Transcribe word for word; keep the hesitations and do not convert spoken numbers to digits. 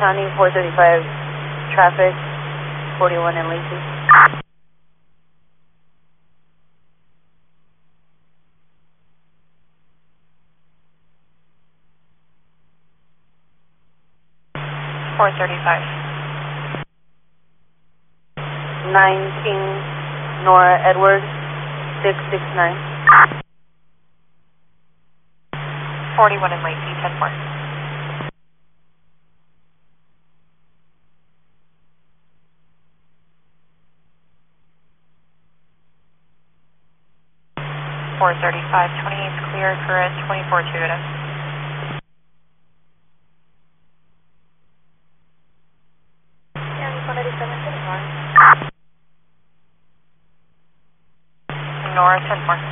County, four thirty-five traffic, forty-one in Lacey. four thirty-five. nineteen Nora Edwards, six six nine. forty-one in Lacey, ten four. four thirty-five, twenty-eight clear for a twenty-four Toyota. one eighty-seven, ten four. Nora, ten four.